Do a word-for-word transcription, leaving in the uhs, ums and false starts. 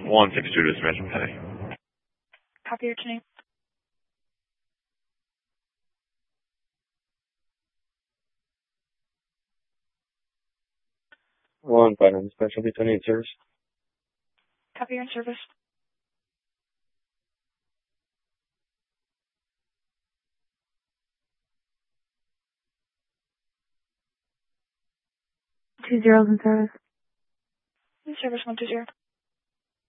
one six two to Dispatch McKinney. Copy your name. One five nine Dispatch, I'll be turning in service. Copy your service. Two zeros in service. In service one two zero.